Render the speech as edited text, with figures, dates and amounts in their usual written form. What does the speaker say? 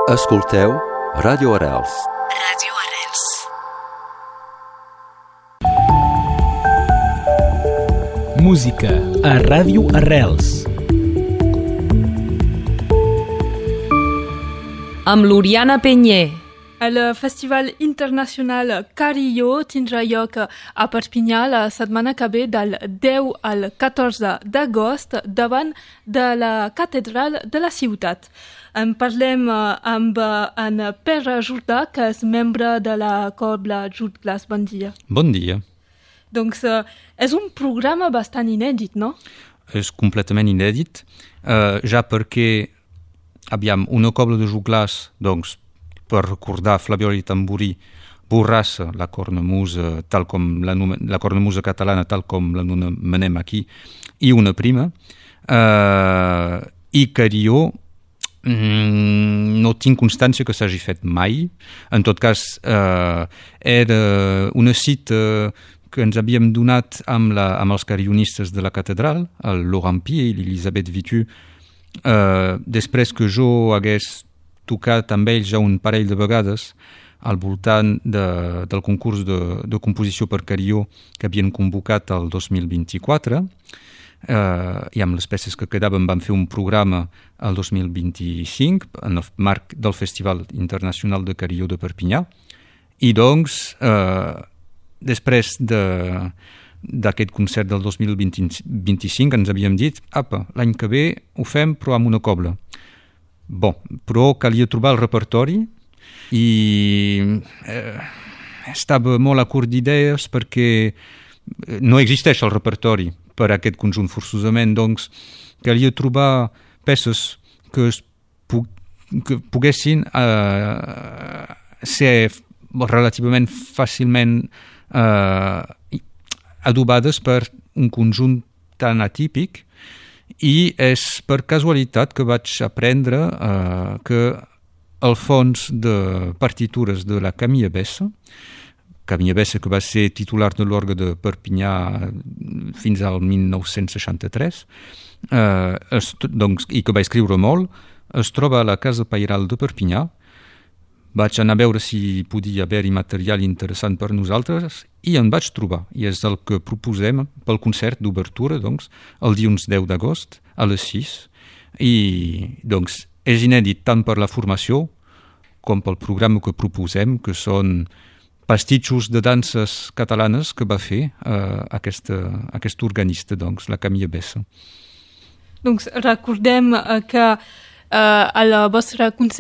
Escolteu Ràdio Arrels. Ràdio Arrels. Música a Ràdio Arrels. Amb l'Oriana Penyer. El Festival Internacional Carilló tindrà lloc a Perpinyà la setmana que ve del 10 al 14 d'agost davant de la catedral de la ciutat. En parlem amb en Pere Jordà, que és membre de la Cobla Jut Glass. Bon dia. Bon dia. Doncs és un programa bastant inèdit, no? És completament inèdit, ja perquè, una cobla de Jut Glass, doncs, per recordar Flabiol i Tamborí, Borrassa, la cornamusa, tal com la cornamusa catalana, tal com l'anomenem aquí, i una prima, i Carilló, no tinc constància que s'hagi fet mai. En tot cas, era una cita que ens havíem donat amb els carillonistes de la catedral, el Laurent Pied i l'Elisabeth Vitu, després que jo hagués tocat amb ells ja un parell de vegades al voltant del concurs de composició per carilló que havien convocat el 2024, i amb les peces que quedaven van fer un programa el 2025 en el marc del Festival Internacional de Carilló de Perpinyà. I doncs, després d'aquest concert del 2025 ens havíem dit, l'any que ve ho fem però amb una cobla. Però calia trobar el repertori i estava molt a curt d'idees perquè no existeix el repertori per a aquest conjunt forçosament, doncs calia trobar peces que poguessin ser relativament fàcilment adobades per un conjunt tan atípic. I és per casualitat que vaig aprendre que el fons de partitures de la Camille Bessa que va ser titular de l'orgue de Perpinyà fins al 1963, i que va escriure molt, es troba a la Casa Pairal de Perpinyà. Vaig anar a veure si podia haver-hi material interessant per nosaltres i en vaig trobar. I és el que proposem pel concert d'obertura, doncs, el dilluns 10 d'agost a les 6. I, doncs, és inèdit tant per la formació com pel programa que proposem, que són pastitxos de danses catalanes que va fer aquest organista, doncs, la Camille Bessa. Doncs recordem que el vostre concert